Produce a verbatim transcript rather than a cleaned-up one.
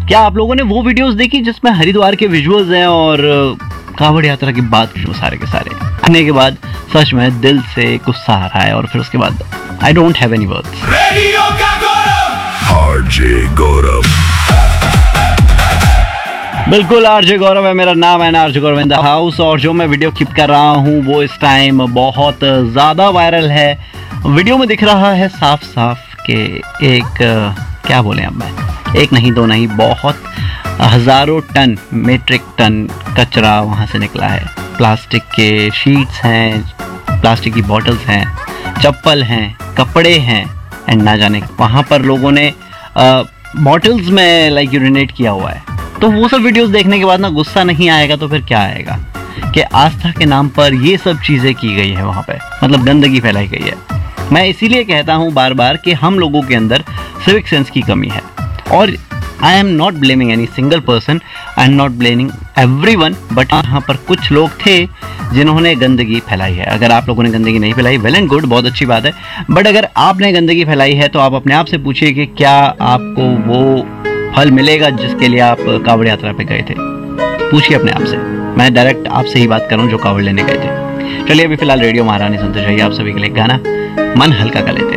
क्या आप लोगों ने वो वीडियोस देखी जिसमें हरिद्वार के विजुअल्स हैं और कांवड़ यात्रा की बात की सारे के सारे आने के बाद सच में दिल से गुस्सा आ रहा है और फिर उसके बाद I don't have any words. RJ गौरव, बिल्कुल आरजे गौरव है मेरा नाम है ना, RJ Gaurav in the house. और जो मैं वीडियो क्लिप कर रहा हूँ वो इस टाइम बहुत ज़्यादा वायरल है। वीडियो में दिख रहा है साफ साफ कि एक क्या बोले अब मैं, एक नहीं दो नहीं बहुत हज़ारों टन मीट्रिक टन कचरा वहाँ से निकला है। प्लास्टिक के शीट्स हैं, प्लास्टिक की बॉटल्स हैं, चप्पल हैं, कपड़े हैं एंड ना जाने वहाँ पर लोगों ने बॉटल्स में लाइक यूरिनेट किया हुआ है। तो वो सब वीडियोस देखने के बाद ना गुस्सा नहीं आएगा तो फिर क्या आएगा कि आस्था के नाम पर ये सब चीज़ें की गई है वहाँ पे, मतलब गंदगी फैलाई गई है। मैं इसीलिए कहता हूँ बार बार कि हम लोगों के अंदर सिविक सेंस की कमी है। और I am not blaming any single person, I am not blaming everyone, but यहाँ पर कुछ लोग थे जिन्होंने गंदगी फैलाई है। अगर आप लोगों ने गंदगी नहीं फैलाई, वेल एंड गुड, बहुत अच्छी बात है। बट अगर आपने गंदगी फैलाई है तो आप अपने आप से पूछिए कि क्या आपको वो फल मिलेगा जिसके लिए आप कांवड़ यात्रा पे गए थे। पूछिए अपने आप से। मैं डायरेक्ट आपसे ही बात कर रहा हूँ जो कांवड़ लेने गए थे। चलिए अभी फिलहाल रेडियो महारानी सुनते जाइए। आप सभी के लिए गाना मन हल्का कर लेते हैं।